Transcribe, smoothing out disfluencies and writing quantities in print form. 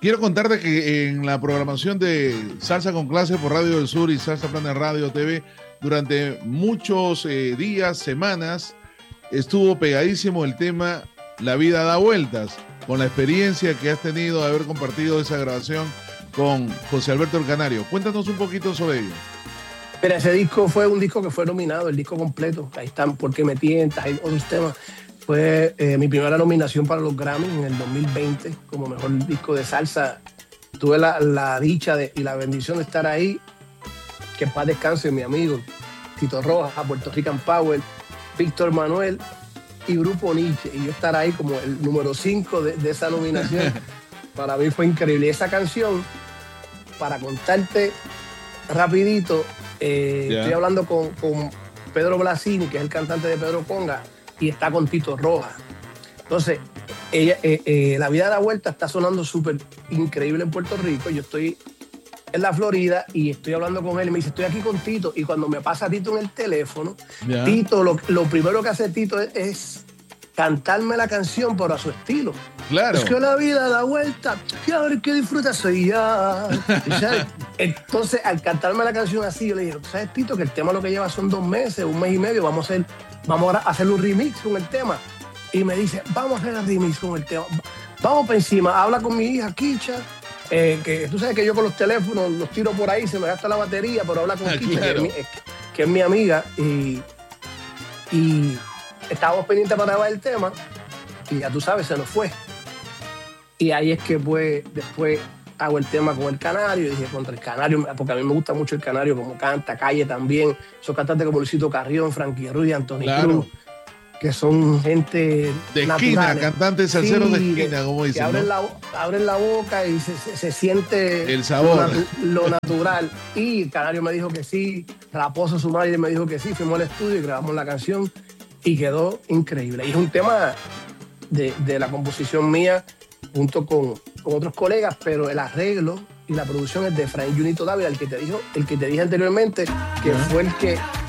Quiero contarte que en la programación de Salsa con Clase por Radio del Sur y Salsa Planet Radio TV, durante muchos días, semanas, estuvo pegadísimo el tema La vida da vueltas, con la experiencia que has tenido de haber compartido esa grabación con José Alberto El Canario. Cuéntanos un poquito sobre ello. Mira, ese disco fue un disco que fue nominado, el disco completo. Ahí están, Porque me tientas, hay otros temas. Fue mi primera nominación para los Grammy en el 2020 como mejor disco de salsa. Tuve la dicha y la bendición de estar ahí. Que en paz descanse mi amigo Tito Rojas, Puerto Rican Power, Víctor Manuel y Grupo Nietzsche. Y yo estar ahí como el número 5 de esa nominación, para mí fue increíble. Esa canción, para contarte rapidito, estoy hablando con Pedro Blasini, que es el cantante de Pedro Conga, y está con Tito Rojas. Entonces, La vida da vuelta está sonando súper increíble en Puerto Rico. Yo estoy en la Florida y estoy hablando con él y me dice, estoy aquí con Tito. Y cuando me pasa Tito en el teléfono, Tito, lo primero que hace Tito es cantarme la canción, pero a su estilo. Claro. Es que la vida da vuelta y a ver qué disfruta soy ya. Entonces, al cantarme la canción así, yo le dije, ¿sabes, Tito? Que el tema lo que lleva son 2 meses, 1 mes y medio. Vamos a hacer un remix con el tema. Y me dice, vamos a hacer el remix con el tema. Vamos para encima. Habla con mi hija, Kicha. Que tú sabes que yo con los teléfonos los tiro por ahí, se me gasta la batería, pero habla con Kicha, claro, que es mi amiga. Y estábamos pendientes para grabar el tema. Y ya tú sabes, se nos fue. Y ahí es que pues, después hago el tema con el Canario. Y dije, contra el Canario, porque a mí me gusta mucho el Canario, como canta, Calle también. Esos cantantes como Luisito Carrión, Frankie Ruiz, Anthony Cruz, que son gente de naturales. Esquina, cantantes salseros de esquina, como dicen, que ¿no? abren la boca y se siente el sabor, lo natural. Y el Canario me dijo que sí, Raposo, su madre, me dijo que sí. Fuimos al estudio y grabamos la canción y quedó increíble. Y es un tema de la composición mía junto con otros colegas, pero el arreglo y la producción es de Fray Junito Dávila, el que te dije anteriormente, que fue el que